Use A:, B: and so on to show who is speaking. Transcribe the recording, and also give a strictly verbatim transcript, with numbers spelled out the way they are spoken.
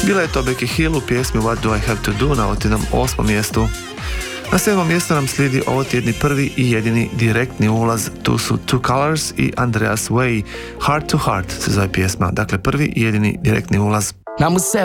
A: Bila je to Becky Hill u pjesmi What Do I Have To Do na otinom osmom mjestu. Na sedmom mjestu nam slijedi ovo tjedni prvi i jedini direktni ulaz. Tu su Two Colors i Andreas Way. Heart to Heart se zove pjesma. Dakle, prvi i jedini direktni ulaz.
B: Number seven.